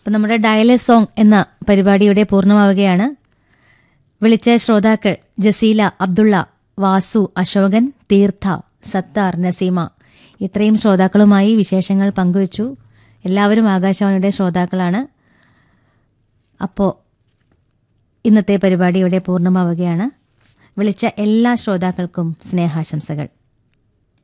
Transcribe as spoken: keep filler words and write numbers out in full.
അപ്പം നമ്മുടെ ഡയലേ സോങ് എന്ന പരിപാടിയുടെ പൂർണ്ണമാവുകയാണ്. വിളിച്ച ശ്രോതാക്കൾ ജസീല, അബ്ദുള്ള, വാസു, അശോകൻ, തീർത്ഥ, സത്താർ, നസീമ ഇത്രയും ശ്രോതാക്കളുമായി വിശേഷങ്ങൾ പങ്കുവച്ചു. എല്ലാവരും ആകാശവാണിയുടെ ശ്രോതാക്കളാണ്. അപ്പോൾ ഇന്നത്തെ പരിപാടി ഇവിടെ പൂർണ്ണമാവുകയാണ്. വിളിച്ച എല്ലാ ശ്രോതാക്കൾക്കും സ്നേഹാശംസകൾ.